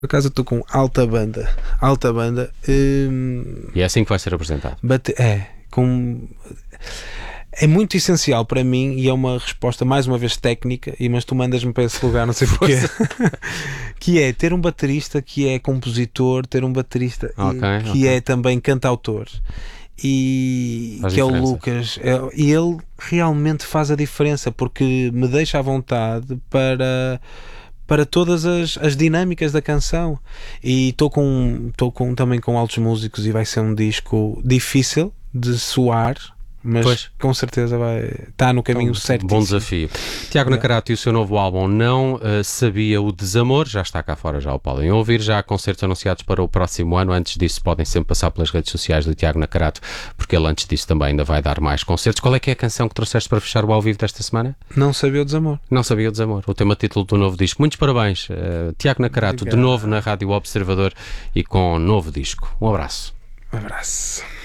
Por acaso eu estou com alta banda. Alta banda. E é assim que vai ser apresentado. É muito essencial para mim e é uma resposta mais uma vez técnica, mas tu mandas-me para esse lugar, não sei porquê. Que é ter um baterista que é compositor, ter um baterista que é também cantautor. E faz que é o diferença. Lucas, e ele realmente faz a diferença porque me deixa à vontade para todas as dinâmicas da canção. E estou também com altos músicos e vai ser um disco difícil de soar, mas com certeza vai estar no caminho certíssimo. Bom desafio. Tiago Nacarato e o seu novo álbum Não Sabia o Desamor, já está cá fora, já o podem ouvir, já há concertos anunciados para o próximo ano. Antes disso podem sempre passar pelas redes sociais do Tiago Nacarato, porque ele antes disso também ainda vai dar mais concertos. Qual é que é a canção que trouxeste para fechar o ao vivo desta semana? Não Sabia o Desamor. Não Sabia o Desamor, o tema título do novo disco. Muitos parabéns, Tiago Nacarato, de novo na Rádio Observador e com um novo disco. Um abraço. Um abraço.